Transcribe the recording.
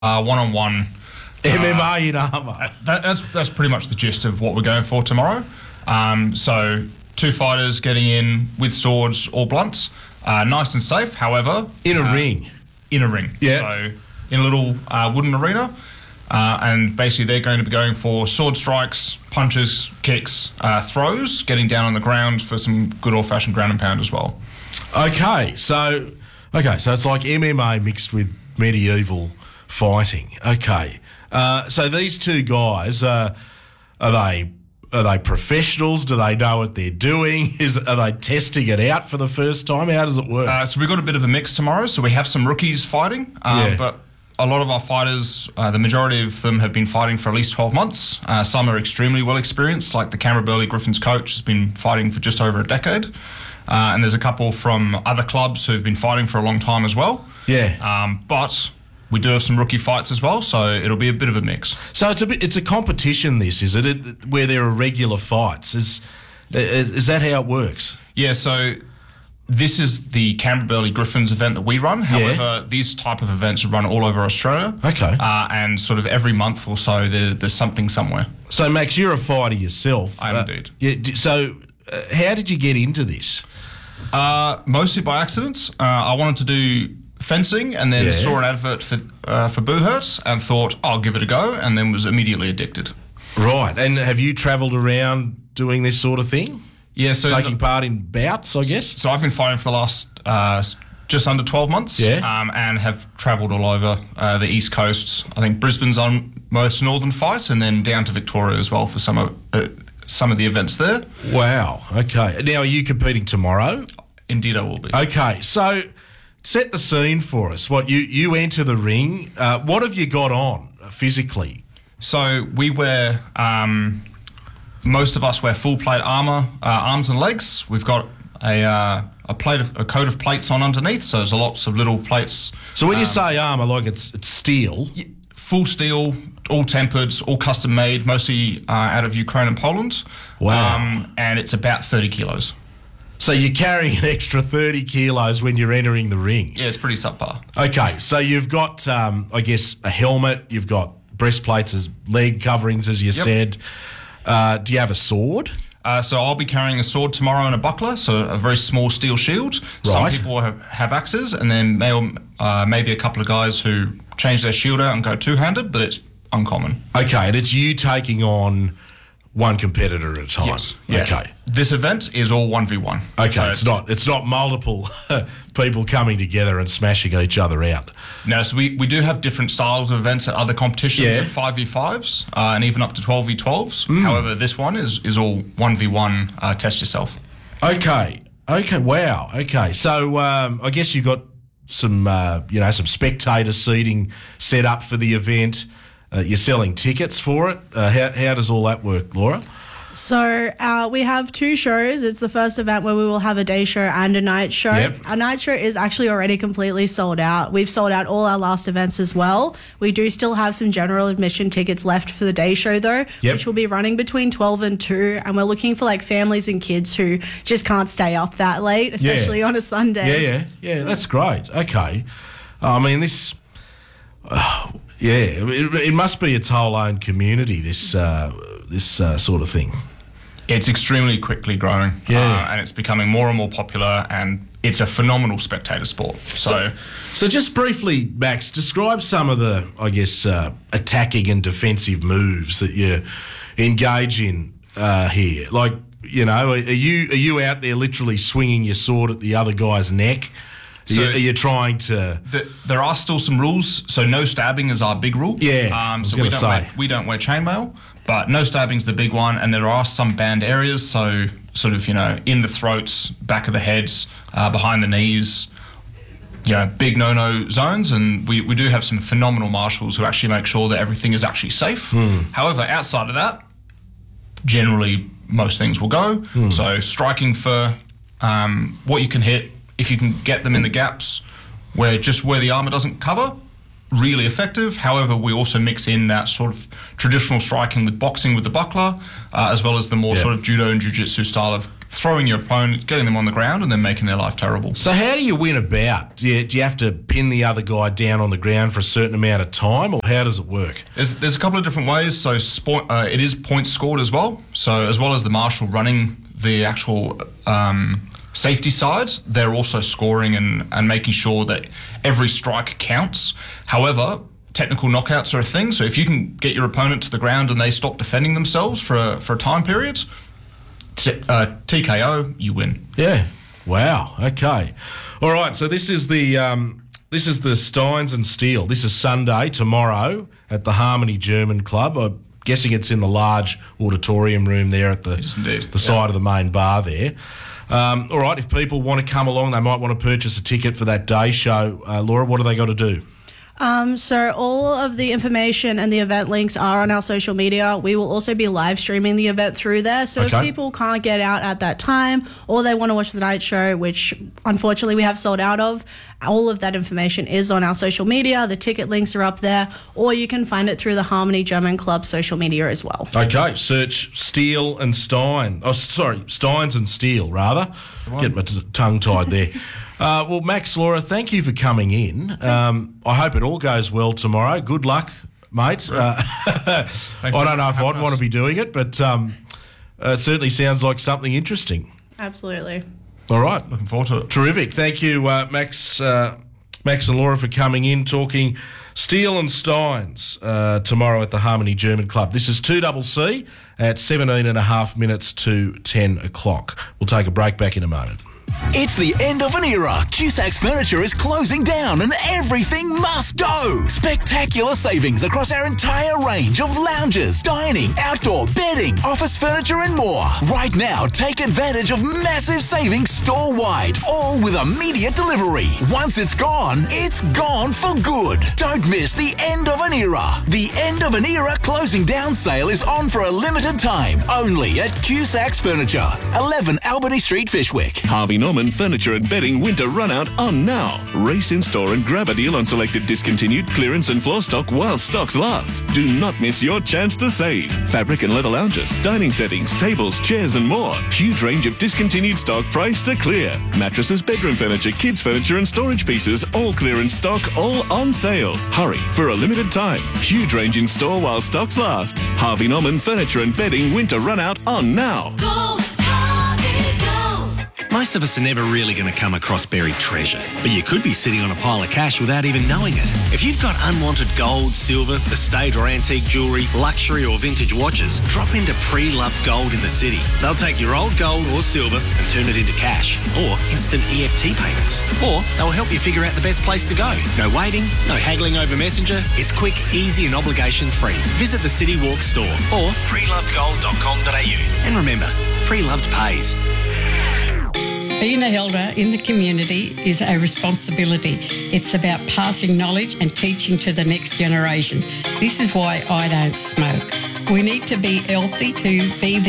one-on-one. MMA in armour. That's pretty much the gist of what we're going for tomorrow. So 2 fighters getting in with swords or blunts, nice and safe. However, in a ring. In a ring. Yeah. So in a little wooden arena. And basically they're going to be going for sword strikes, punches, kicks, throws, getting down on the ground for some good old-fashioned ground and pound as well. Okay, so it's like MMA mixed with medieval fighting. Okay, so these 2 guys, are they professionals? Do they know what they're doing? Are they testing it out for the first time? How does it work? So we've got a bit of a mix tomorrow. So we have some rookies fighting, but a lot of our fighters, the majority of them have been fighting for at least 12 months. Some are extremely well experienced, like the Canberra Burleigh Griffins coach has been fighting for just over a decade. And there's a couple from other clubs who've been fighting for a long time as well. Yeah. But we do have some rookie fights as well, so it'll be a bit of a mix. So it's a competition, this, is it? Where there are regular fights. Is that how it works? Yeah, so this is the Canberra Burleigh Griffins event that we run. However, these type of events are run all over Australia. Okay. And sort of every month or so, there's something somewhere. So, Max, you're a fighter yourself. I am indeed. Yeah. So, how did you get into this? Mostly by accident. I wanted to do fencing and then saw an advert for Boo Hurts and thought, I'll give it a go, and then was immediately addicted. Right. And have you travelled around doing this sort of thing? Yeah, so taking part in bouts, I guess. So I've been fighting for the last just under 12 months, and have travelled all over the East Coast. I think Brisbane's on most northern fights, and then down to Victoria as well for some of the events there. Wow. Okay. Now, are you competing tomorrow? Indeed, I will be. Okay. So, set the scene for us. You enter the ring. What have you got on physically? So we wear. Most of us wear full plate armour, arms and legs. We've got a coat of plates on underneath, so there's lots of little plates. So when you say armour, like it's steel? Full steel, all tempered, all custom made, mostly out of Ukraine and Poland. Wow. And it's about 30 kilos. So you're carrying an extra 30 kilos when you're entering the ring? Yeah, it's pretty subpar. Okay, so you've got, I guess, a helmet, you've got breastplates as leg coverings, as you said. Do you have a sword? So I'll be carrying a sword tomorrow and a buckler, so a very small steel shield. Right. Some people have axes, and then maybe a couple of guys who change their shield out and go two-handed, but it's uncommon. Okay, and it's you taking on one competitor at a time? Yes. Yeah. Okay. This event is all 1v1. Okay, so it's not multiple people coming together and smashing each other out. No, so we do have different styles of events at other competitions, Yeah. of 5v5s and even up to 12v12s. However, this one is all 1v1, test yourself. Okay, wow. Okay, so I guess you've got some some spectator seating set up for the event. You're selling tickets for it. How does all that work, Laura? So we have 2 shows. It's the first event where we will have a day show and a night show. Yep. Our night show is actually already completely sold out. We've sold out all our last events as well. We do still have some general admission tickets left for the day show though, which will be running between 12 and 2. And we're looking for like families and kids who just can't stay up that late, especially on a Sunday. Yeah, that's great. Okay. I mean, this... it must be its whole own community, this sort of thing. It's extremely quickly growing, and it's becoming more and more popular, and it's a phenomenal spectator sport. So just briefly, Max, describe some of the, I guess, attacking and defensive moves that you engage in here. Like, are you out there literally swinging your sword at the other guy's neck? So are you trying to... There are still some rules. So no stabbing is our big rule. Yeah, so we don't wear chainmail, but no stabbing's the big one. And there are some banned areas. So sort of, in the throats, back of the heads, behind the knees, big no-no zones. And we do have some phenomenal marshals who actually make sure that everything is actually safe. However, outside of that, generally most things will go. So striking for what you can hit, if you can get them in the gaps where the armour doesn't cover, really effective. However, we also mix in that sort of traditional striking with boxing with the buckler, as well as the more sort of judo and jiu-jitsu style of throwing your opponent, getting them on the ground, and then making their life terrible. So how do you win a bout? Do you have to pin the other guy down on the ground for a certain amount of time, or how does it work? There's a couple of different ways. So it is points scored as well. So as well as the marshal running the actual safety sides, they're also scoring and making sure that every strike counts. However, technical knockouts are a thing. So if you can get your opponent to the ground and they stop defending themselves for a time period, TKO, you win. Yeah. Wow. Okay. All right. So this is the Steins and Steel. This is Sunday, tomorrow, at the Harmony German Club. I'm guessing it's in the large auditorium room there at the side of the main bar there. All right. If people want to come along, they might want to purchase a ticket for that day show. Laura, what do they got to do? So all of the information and the event links are on our social media. We will also be live streaming the event through there. So if people can't get out at that time or they want to watch the night show, which unfortunately we have sold out of, all of that information is on our social media. The ticket links are up there, or you can find it through the Harmony German Club social media as well. Okay, search Steel and Stein. Oh, sorry, Steins and Steel, rather. Get my tongue tied there. Well, Max, Laura, thank you for coming in. I hope it all goes well tomorrow. Good luck, mate. I don't know if I'd want to be doing it, but it certainly sounds like something interesting. Absolutely. All right. Looking forward to it. Terrific. Thank you, Max and Laura, for coming in, talking Steel and Steins tomorrow at the Harmony German Club. This is 2CC at 17.5 minutes to 10 o'clock. We'll take a break, back in a moment. It's the end of an era. Cusac's Furniture is closing down and everything must go. Spectacular savings across our entire range of lounges, dining, outdoor, bedding, office furniture and more. Right now, take advantage of massive savings store-wide, all with immediate delivery. Once it's gone for good. Don't miss the end of an era. The end of an era closing down sale is on for a limited time, only at Cusac's Furniture, 11 Albany Street, Fishwick. Harvey Norman Furniture and Bedding Winter Runout on now. Race in store and grab a deal on selected discontinued clearance and floor stock while stocks last. Do not miss your chance to save. Fabric and leather lounges, dining settings, tables, chairs and more. Huge range of discontinued stock priced to clear. Mattresses, bedroom furniture, kids furniture and storage pieces, all clearance stock, all on sale. Hurry for a limited time. Huge range in store while stocks last. Harvey Norman Furniture and Bedding Winter Runout on now. Go, Harvey, go! Most of us are never really going to come across buried treasure, but you could be sitting on a pile of cash without even knowing it. If you've got unwanted gold, silver, estate or antique jewellery, luxury or vintage watches, drop into Pre-Loved Gold in the city. They'll take your old gold or silver and turn it into cash or instant EFT payments. Or they'll help you figure out the best place to go. No waiting, no haggling over Messenger. It's quick, easy and obligation-free. Visit the City Walk store or prelovedgold.com.au. And remember, Pre-Loved pays. Being an elder in the community is a responsibility. It's about passing knowledge and teaching to the next generation. This is why I don't smoke. We need to be healthy to be there.